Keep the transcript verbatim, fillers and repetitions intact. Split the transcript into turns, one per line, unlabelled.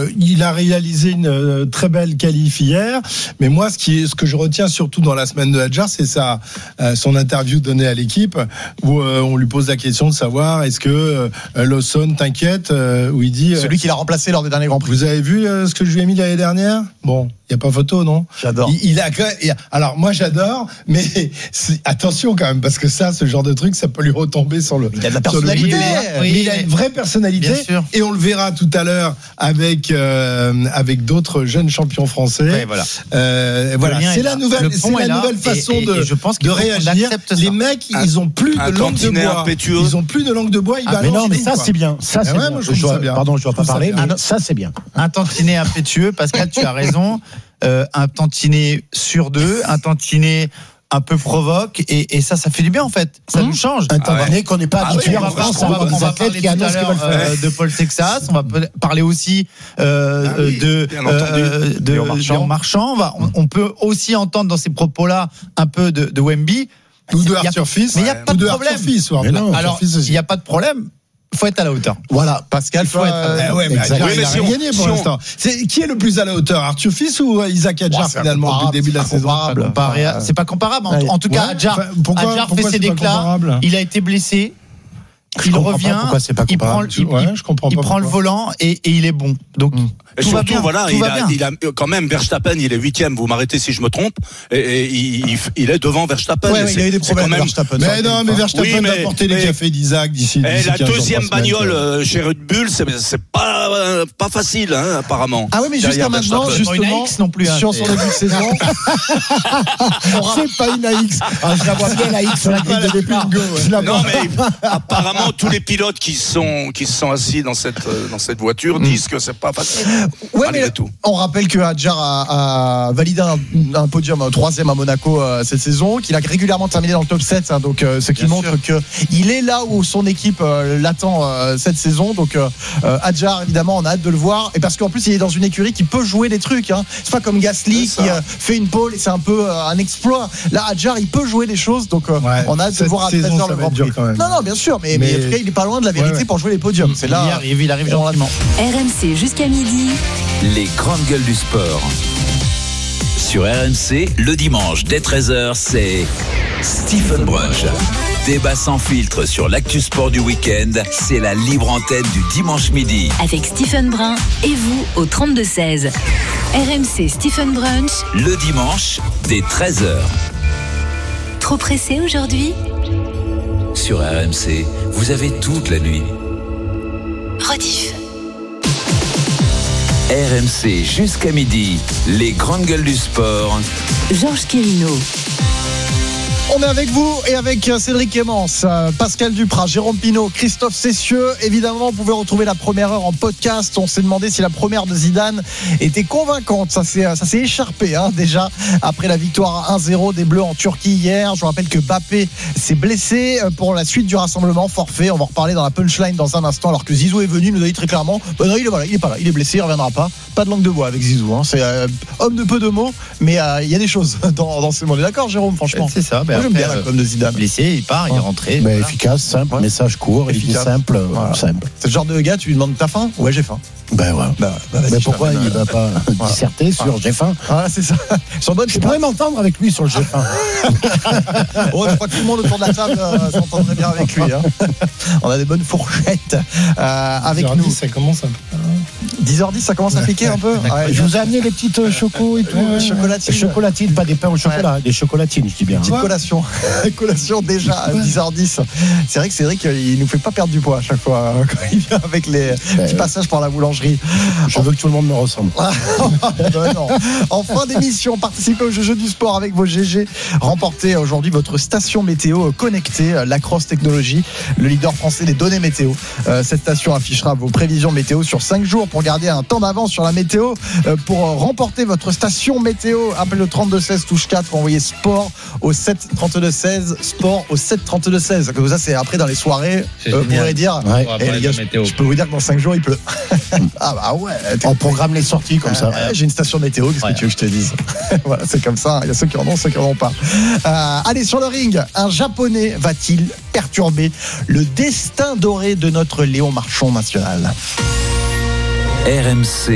Il a réalisé une euh, très belle qualif hier, mais moi, ce, qui est, ce que je retiens surtout dans la semaine de Hadjar, c'est sa, euh, son interview donnée à l'équipe, où euh, on lui pose la question de savoir est-ce que euh, Lawson t'inquiète, euh, où il dit... Euh,
Celui qui l'a remplacé lors des derniers Grands Prix.
Vous avez vu euh, ce que je lui ai mis l'année dernière ? Bon, il n'y a pas photo, non ?
J'adore.
Il, il a, alors moi j'adore, mais attention quand même, parce que ça, ce genre de truc, ça peut lui retomber sur le...
Il a de la personnalité.
Oui, mais il a une vraie personnalité, et on le verra tout à l'heure avec... Euh, avec d'autres jeunes champions français.
Ouais, voilà.
Euh, voilà. C'est la nouvelle, c'est la nouvelle façon et, et, de, et je pense de réagir. Les mecs, un, ils ont plus de langue de bois. Impétueux. Ils ont plus de langue de bois. Ils
ah, mais non, mais ça c'est bien. Ça c'est
ouais,
bien.
Moi, je
je dois,
ça bien.
Pardon, je dois pas parler, mais ça c'est bien.
Un tantinet impétueux, Pascal, tu as raison. Euh, un tantinet sur deux, un tantinet un peu provoque et, et ça, ça fait du bien en fait. Ça mmh. nous change.
Un tantinet ah ouais. qu'on n'est pas habitué
ah oui,
en France.
On va, on va parler tout à l'heure euh, de Paul Sexas. On va parler aussi euh, ah oui, de euh, de Léon Marchand. Léon Marchand. On, va, on, on peut aussi entendre dans ces propos-là un peu de, de Wemby
ou de Arthur Fils.
Mais il n'y a pas de problème. Alors, il n'y a pas de problème. Faut être à la hauteur.
Voilà,
Pascal, faut être.
Euh, ouais, mais Hadjar, oui, mais il a si rien on, gagné pour si l'instant. C'est, qui est le plus à la hauteur, Arthur Fils ou Isaac Hadjar, oh, finalement depuis le début de la saison?
Comparé, c'est pas comparable. En, en tout cas, ouais, Hadjar, pourquoi, Hadjar pourquoi fait ses déclats. Il a été blessé.
Je
il revient,
pas pas
il prend, il,
ouais, je comprends
il
pas
prend le volant et, et il est bon. Donc mmh.
et
tout
surtout,
va bien,
voilà,
tout
il,
va
a,
bien.
il a quand même Verstappen, il est huitième. Vous m'arrêtez si je me trompe. Et, et il, il est devant Verstappen.
Ouais, il a eu des problèmes.
Même...
Verstappen.
Mais non, mais Verstappen oui, va porter les cafés d'Isaac d'ici.
Et la deuxième bagnole euh, chez Red Bull, c'est, c'est pas euh, pas facile, hein, apparemment.
Ah oui, mais jusqu'à maintenant, justement,
non plus
sur son début de saison,
c'est pas une A X.
Je la vois bien la X sur la grille de départ.
Non, mais apparemment tous les pilotes qui sont qui sont assis dans cette dans cette voiture mmh. disent que c'est pas facile.
Ouais, mais tout. On rappelle que Hadjar a, a validé un, un podium troisième à Monaco euh, cette saison, qu'il a régulièrement terminé dans le top sept, hein, donc euh, ce qui Bien montre sûr. que il est là où son équipe euh, l'attend euh, cette saison. Donc euh, Hadjar, évidemment, on a hâte de le voir, et parce qu'en plus il est dans une écurie qui peut jouer des trucs. Hein. C'est pas comme Gasly qui euh, fait une pole et c'est un peu euh, un exploit. Là, Hadjar, il peut jouer des choses, donc euh, ouais, on a hâte de voir à treize heures le Grand Prix. Non, non, bien sûr, mais, mais... mais en tout cas, il est pas loin de la vérité ouais, ouais. pour jouer les podiums. C'est là,
il arrive, il arrive gentiment.
R M C jusqu'à midi.
Les grandes gueules du sport. Sur R M C, le dimanche dès treize heures, c'est Stephen Brunch. Débat sans filtre sur l'actu sport du week-end, c'est la libre antenne du dimanche midi.
Avec Stephen Brun et vous au trente-deux seize. R M C Stephen Brunch.
Le dimanche dès treize heures.
Trop pressé aujourd'hui ?
Sur R M C, vous avez toute la nuit.
Rediff.
R M C jusqu'à midi, les grandes gueules du sport.
Georges Quirino.
On est avec vous et avec Cédric Clémence, Pascal Duprat, Jérôme Pinault, Christophe Cessieux. Évidemment, vous pouvez retrouver la première heure en podcast. On s'est demandé si la première de Zidane était convaincante. Ça s'est, ça s'est écharpé hein, déjà après la victoire un zéro des Bleus en Turquie hier. Je vous rappelle que Mbappé s'est blessé pour la suite du rassemblement, forfait. On va en reparler dans la punchline dans un instant, alors que Zizou est venu, il nous a dit très clairement bah non, il est, voilà, il est pas là, il est blessé, il reviendra pas. Pas de langue de bois avec Zizou. Hein. C'est euh, homme de peu de mots, mais il euh, y a des choses dans, dans ces mots. D'accord, Jérôme, franchement.
C'est ça.
Moi, j'aime bien la com de Zidane.
Blessé, il part, il est rentré.
Mais voilà. Efficace, simple, ouais. Message court, efficace. simple, voilà. simple.
C'est le genre de gars, tu lui demandes t'as faim ? Ouais, j'ai faim.
Ben ouais. Bah, bah, mais pourquoi il ne va pas voilà. disserter sur j'ai faim ?
Ah, c'est ça. Sur bonne,
je pourrais m'entendre avec lui sur le j'ai faim.
Oh, je crois que tout le monde autour de la table euh, s'entendrait bien avec lui. Hein. On a des bonnes fourchettes euh, avec nous.
Ça commence un peu.
dix heures dix, ça commence à piquer un peu.
Ouais, je vous ai amené les petites euh, chocos et tout.
Ouais, chocolatines.
Chocolatines, pas des pains au chocolat, ouais. des chocolatines, je dis bien.
Petite collation. collation déjà à dix heures dix. C'est vrai que Cédric, il nous fait pas perdre du poids à chaque fois quand il vient avec les ouais, petits passages par la boulangerie.
Je en... veux que tout le monde me ressemble.
non, non. En fin d'émission, participez au jeu du sport avec vos G G. Remportez aujourd'hui votre station météo connectée, Lacrosse Technologies, le leader français des données météo. Euh, cette station affichera vos prévisions météo sur cinq jours pour garder un temps d'avance sur la météo. Euh, pour remporter votre station météo, appelez le trente-deux seize, touche quatre, envoyez sport au sept trente-deux seize, sport au sept trente-deux seize. Comme ça, c'est après dans les soirées, euh, vous pourrez dire, ouais. hey, les gars, je, je peux vous dire que dans cinq jours, il pleut. Ah bah ouais.
On programme les sorties comme ça.
Euh, j'ai une station météo, qu'est-ce ouais. que tu veux que je te dise ? Voilà, c'est comme ça. Il y a ceux qui en ont, ceux qui en ont pas. Euh, allez, sur le ring, un Japonais va-t-il perturber le destin doré de notre Léon Marchand national ?
R M C